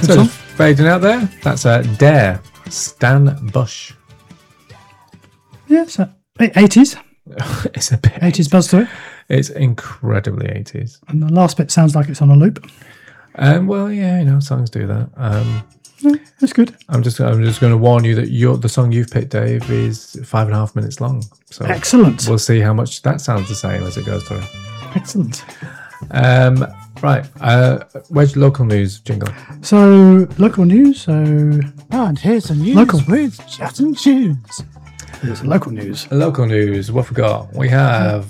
So song. just fading out there. That's Dare, Stan Bush. Yeah, so 80s. It's a bit 80s buzz to it. It's incredibly 80s. And the last bit sounds like it's on a loop. Well, yeah, songs do that. Yeah, that's good. I'm just going to warn you that the song you've picked, Dave, is 5.5 minutes long. So Excellent. we'll see how much that sounds the same as it goes through. Excellent. Right. Where's your local news jingle? So, local news. So, And here's the news Local. with Justin Tunes. there's local news. Local news. What we got? We have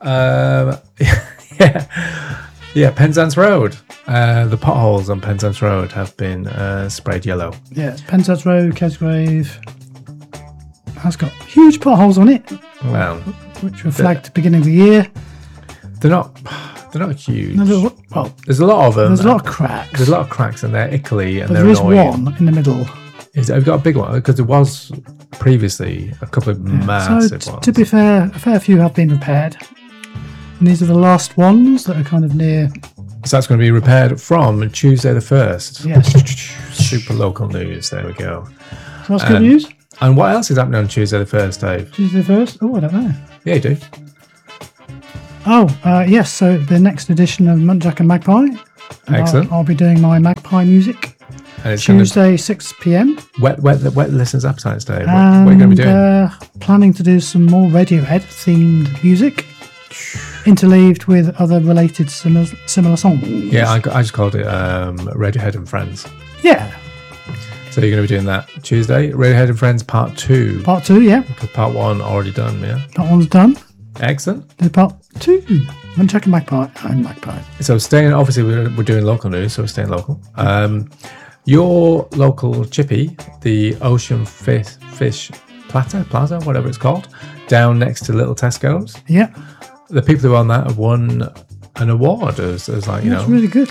Penzance Road. The potholes on Penzance Road have been sprayed yellow. Yeah, Penzance Road, Kesgrave. Has got huge potholes on it, Well, which were flagged beginning of the year. they're not huge. No, well, There's a lot of them. there's a lot of cracks. There's a lot of cracks and they're ickly and but they're there is annoying. one in the middle. I've got a big one because there was previously a couple of massive So, ones. to be fair, a fair few have been repaired. And these are the last ones that are kind of near. So that's going to be repaired from Tuesday the 1st. Yes. Super local news. There we go. So that's good news. And what else is happening on Tuesday the 1st, Dave? Tuesday first. Oh, I don't know. Yeah, you do. Oh, yes. So the next edition of Muntjac and Magpie. Excellent. I'll be doing my Magpie music. And it's going to Tuesday, 6 p.m. whet the listeners' appetites, Dave. What are you going to be doing? Planning to do some more Radiohead themed music, interleaved with other related similar songs. Yeah, I just called it Radiohead and Friends. Yeah. So you're going to be doing that Tuesday. Radiohead and Friends Part 2. Part 2, yeah. Because Part 1 already done, yeah. Part 1's done. Excellent. Then Part 2. Muntjac and Magpie. I'm Magpie. So obviously we're doing local news, so we're staying local. Your local chippy, the Ocean Fish Plaza, whatever it's called, down next to Little Tesco's. Yeah. The people who own that have won an award as like, That's really good.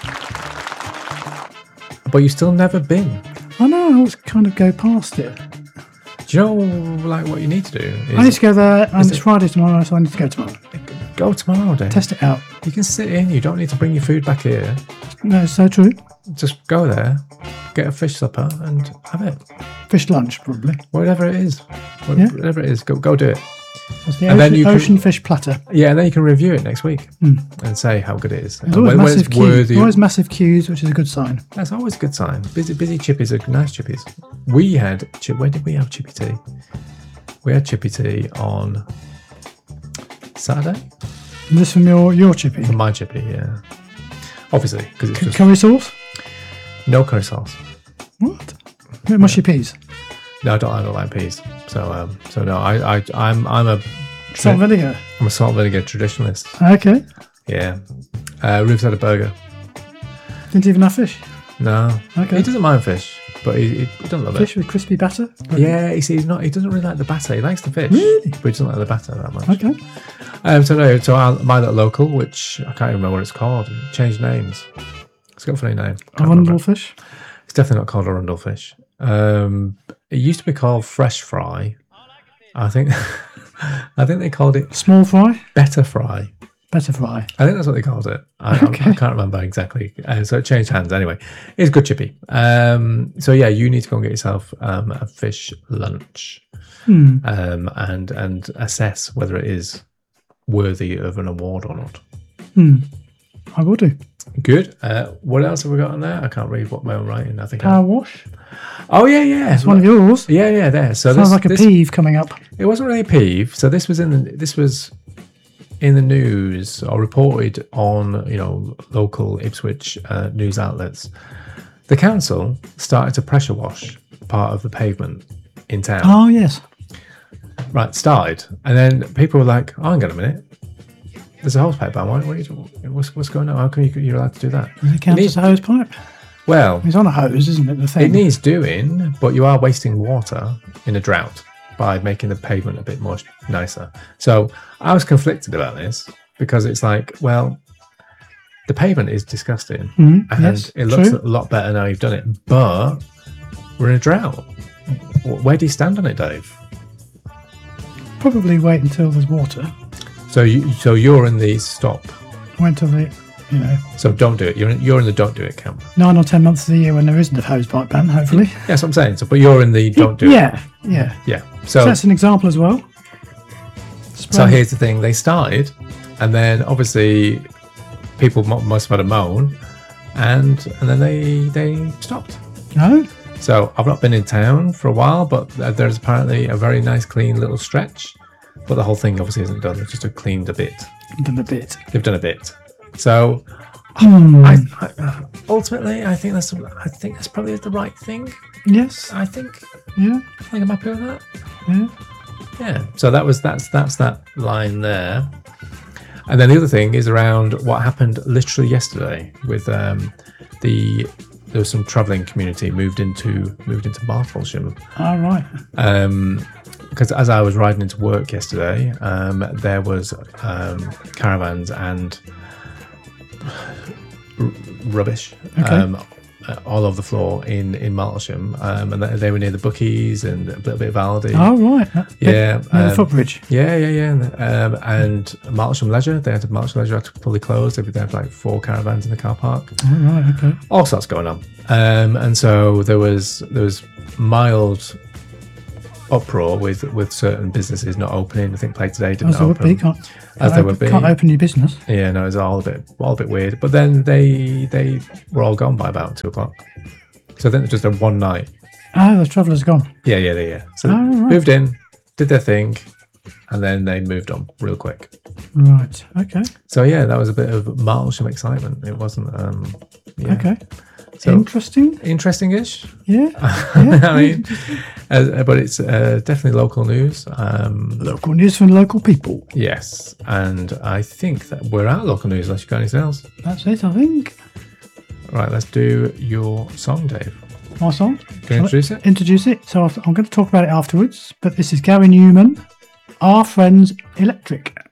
but you've still never been. I know, I always kind of go past it. Do you know, like, what you need to do? I need to go there, and it's it- Friday tomorrow, so I need to go tomorrow. Go tomorrow, Dave. Test it out. You can sit in. You don't need to bring your food back here. No, it's so true. Just go there, get a fish supper, and have it. Fish lunch, probably. Whatever it is. Yeah. Whatever it is, go do it. That's the And then ocean, you can- ocean fish platter. Yeah, and then you can review it next week and say how good it is. There's And always when massive it's queues. worthy. Always massive queues, which is a good sign. That's always a good sign. Busy chippies are nice chippies. We had where did we have chippy tea? We had chippy tea on Saturday. And this from your chippy. For my chippy, yeah. Obviously, because it's just Curry sauce? no curry sauce. What? Mushy peas. No, I don't like peas. So no, I'm a Salt and vinegar. I'm a salt vinegar traditionalist. Okay. Yeah. Roof's had a burger. Didn't even have fish. No. Okay. He doesn't mind fish, but he doesn't love Fish with crispy batter? it. Yeah, he doesn't really like the batter. He likes the fish. Really? But he doesn't like the batter that much. Okay. My little local, which I can't even remember what it's called. It changed names. It's got a funny name. Can't remember. Arundel fish? It's definitely not called Arundel fish. It used to be called Fresh Fry. I think they called it Small fry? Better Fry. Better fry. I think that's what they called it. I can't remember exactly. So it changed hands anyway. It's good chippy. So yeah, you need to go and get yourself a fish lunch and assess whether it is worthy of an award or not. I will do. Good. What else have we got on there? I can't read what my own writing. I think. Power wash? Oh yeah. It's one of yours. Yeah. There. So Sounds like a this, peeve coming up. It wasn't really a peeve. So this was in the news or reported on local Ipswich news outlets. The council started to pressure wash part of the pavement in town. Oh, yes. Right, started, and then people were like, "Oh, hang on a minute. There's a hose pipe down. What's going on? How come you're allowed to do that?" Does it count as a hose pipe? Well, It's on a hose, isn't it? The thing. it needs doing, but you are wasting water in a drought by making the pavement a bit more nicer. So I was conflicted about this because it's like, well, the pavement is disgusting and yes, it looks true. a lot better now you've done it, but we're in a drought. Where do you stand on it, Dave? Probably wait until there's water. So you're in the stop. Wait until you know, So don't do it. You're in the don't do it camp. 9 or 10 months of the year when there isn't a hose pipe ban, hopefully. Yes, I'm saying. So, but you're in the don't do it. Yeah. Yeah. So that's an example as well. So here's the thing: they started, and then obviously people must have had a moan, and then they stopped. No? So I've not been in town for a while, but there's apparently a very nice, clean little stretch. But the whole thing obviously isn't done. They've just cleaned a bit. Done a bit. They've done a bit. So ultimately, I think that's probably the right thing. Yes. I think Yeah. I'm happy with that. Yeah. Yeah. So that's that line there. And then the other thing is around what happened literally yesterday with there was some travelling community moved into Martlesham. All right. Because as I was riding into work yesterday, there was caravans and rubbish all over the floor in Martlesham, and they were near the Bookies and a little bit of Aldi. Oh, right. Yeah, Near the footbridge. Yeah. And Martlesham Leisure, Martlesham Leisure had to fully close. They had like 4 caravans in the car park. Oh, right. Okay. All sorts going on, and so there was mild uproar with certain businesses not opening. I think Play Today didn't As they would open. be. Can't Can't open your business. Yeah, no, it's all a bit weird. But then they were all gone by about 2:00. So then it's just a one night. Oh, the traveller's gone. Yeah. So Oh, right. moved in, did their thing, and then they moved on real quick. Right. Okay. So yeah, that was a bit of Martlesham excitement. It wasn't. Yeah. Okay. So Interesting. interesting-ish. Yeah. I mean, but it's definitely local news. Local news from local people. Yes, and I think that we're out of local news unless you've got anything else. That's it, I think. Right, let's do your song, Dave. My song. Can you introduce it? Introduce it. So I'm going to talk about it afterwards. But this is Gary Newman, Our Friends Electric.